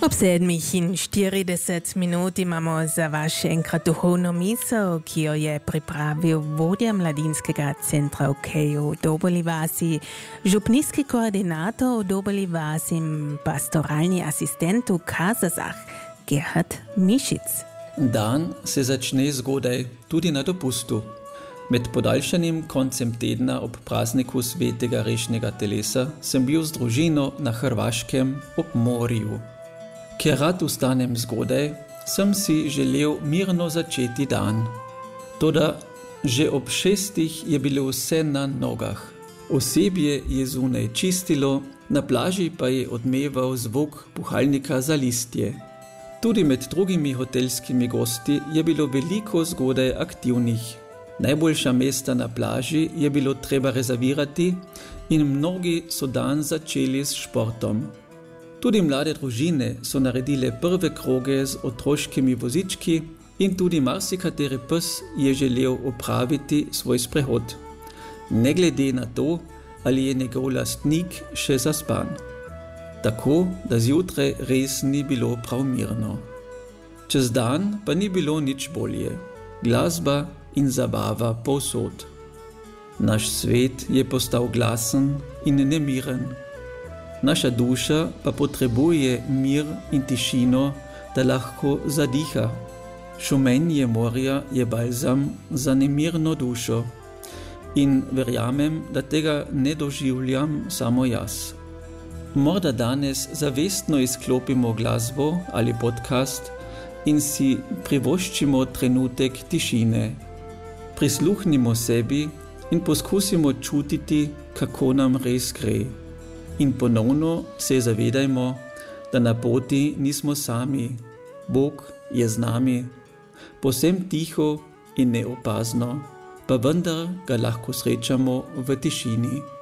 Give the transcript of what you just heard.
Ob 7:40 minut imamo za vaš enkrat duhovno misel, ki jo je pripravil vodja Mladinskega centra v Keju v Doboli vasi, župnijski koordinator v Doboli vasi in pastoralni asistent v Kazazah, Gerhard Mišic. Dan se začne zgodaj, tudi na dopustu. Med podaljšanim koncem tedna ob prazniku svetega rešnega telesa sem bil z družino na Hrvaškem ob morju. Ker rad vstanem zgodaj, sem si želel mirno začeti dan. Toda že ob 6 je bilo vse na nogah. Osebje je zunaj čistilo, na plaži pa je odmeval zvok puhalnika za listje. Tudi med drugimi hotelskimi gosti je bilo veliko zgodaj aktivnih. Najboljša mesta na plaži je bilo treba rezervirati in mnogi so dan začeli s športom. Tudi mlade družine so naredile prve kroge z otroškimi vozički in tudi marsikateri pes je želel opraviti svoj sprehod. Ne glede na to, ali je njegov lastnik še zaspan. Tako, da zjutraj res ni bilo prav mirno. Čez dan pa ni bilo nič bolje. Glasba in zabava povsod. Naš svet je postal glasen in nemiren. Naša duša pa potrebuje mir in tišino, da lahko zadiha. Šumenje morja je balzam za nemirno dušo in verjamem, da tega ne doživljam samo jaz. Morda danes zavestno izklopimo glasbo ali podcast in si privoščimo trenutek tišine. Prisluhnimo sebi in poskusimo čutiti, kako nam res gre. In ponovno se zavedajmo, da na poti nismo sami. Bog je z nami, povsem tiho in neopazno, pa vendar ga lahko srečamo v tišini.